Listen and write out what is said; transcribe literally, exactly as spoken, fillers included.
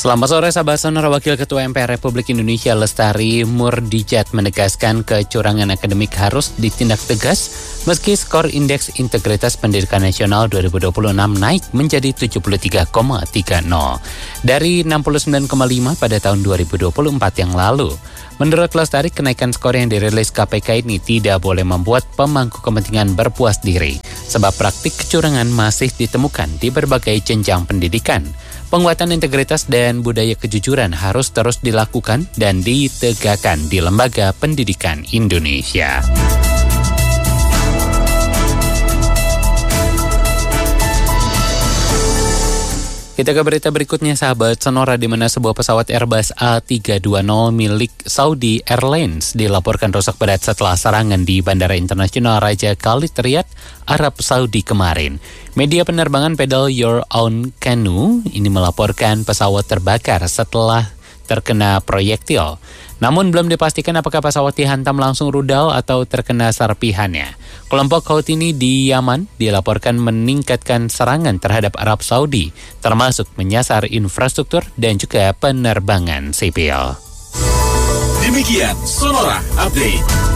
Selamat sore sahabat Sonora. Wakil Ketua M P R Republik Indonesia Lestari Murdijat menegaskan kecurangan akademik harus ditindak tegas meski skor Indeks Integritas Pendidikan Nasional dua ribu dua puluh enam naik menjadi tujuh puluh tiga koma tiga nol dari enam puluh sembilan koma lima pada tahun dua ribu dua puluh empat yang lalu. Menurut Lestari, kenaikan skor yang dirilis K P K ini tidak boleh membuat pemangku kepentingan berpuas diri, sebab praktik kecurangan masih ditemukan di berbagai jenjang pendidikan. Penguatan integritas dan budaya kejujuran harus terus dilakukan dan ditegakkan di lembaga pendidikan Indonesia. Kita ke berita berikutnya sahabat Sonora, di mana sebuah pesawat Airbus A tiga dua nol milik Saudi Airlines dilaporkan rusak berat setelah serangan di Bandara Internasional Raja Khalid Riyadh, Arab Saudi kemarin. Media penerbangan Pedal Your Own Canoe ini melaporkan pesawat terbakar setelah terkena proyektil. Namun belum dipastikan apakah pesawat dihantam langsung rudal atau terkena serpihannya. Kelompok Houthi ini di Yaman dilaporkan meningkatkan serangan terhadap Arab Saudi, termasuk menyasar infrastruktur dan juga penerbangan sipil. Demikian Sonora Update.